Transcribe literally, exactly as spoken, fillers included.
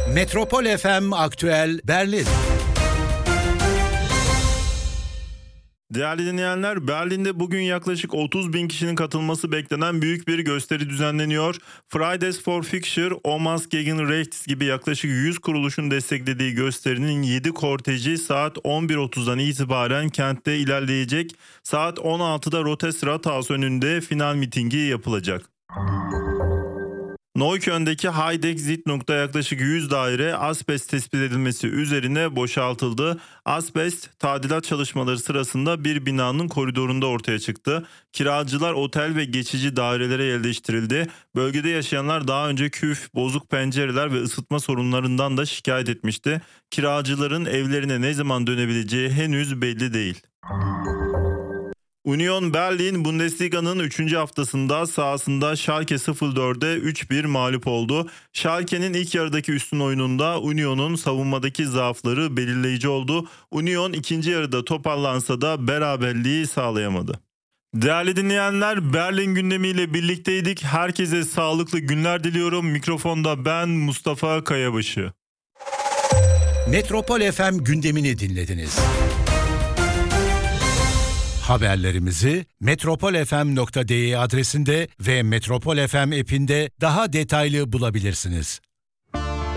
Metropol F M Aktüel Berlin. Değerli dinleyenler, Berlin'de bugün yaklaşık otuz bin kişinin katılması beklenen büyük bir gösteri düzenleniyor. Fridays for Future, Omas gegen Rechts gibi yaklaşık yüz kuruluşun desteklediği gösterinin yedi korteji saat on bir otuzdan itibaren kentte ilerleyecek. Saat on altıda Rotes Rathaus önünde final mitingi yapılacak. Neukölln'deki Heidegg-Siedlung'da yaklaşık yüz daire asbest tespit edilmesi üzerine boşaltıldı. Asbest tadilat çalışmaları sırasında bir binanın koridorunda ortaya çıktı. Kiracılar otel ve geçici dairelere yerleştirildi. Bölgede yaşayanlar daha önce küf, bozuk pencereler ve ısıtma sorunlarından da şikayet etmişti. Kiracıların evlerine ne zaman dönebileceği henüz belli değil. Union Berlin Bundesliga'nın üçüncü haftasında sahasında Schalke sıfır dörde üç bir mağlup oldu. Schalke'nin ilk yarıdaki üstün oyununda Union'un savunmadaki zaafları belirleyici oldu. Union ikinci yarıda toparlansa da beraberliği sağlayamadı. Değerli dinleyenler, Berlin gündemiyle birlikteydik. Herkese sağlıklı günler diliyorum. Mikrofonda ben Mustafa Kayabaşı. Metropol F M gündemini dinlediniz. Haberlerimizi metropol f m nokta d e adresinde ve Metropol F M app'inde daha detaylı bulabilirsiniz.